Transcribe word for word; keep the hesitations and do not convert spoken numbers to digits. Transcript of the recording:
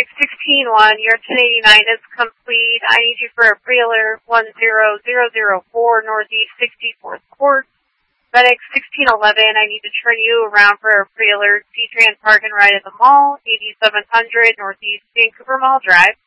six sixteen one, your ten eighty-nine is complete. I need you for a pre-alert one zero zero zero four, Northeast sixty-fourth Court. FedEx sixteen eleven, I need to turn you around for a pre-alert C-Trans Park and Ride at the Mall, eighty-seven hundred Northeast Vancouver Mall Drive.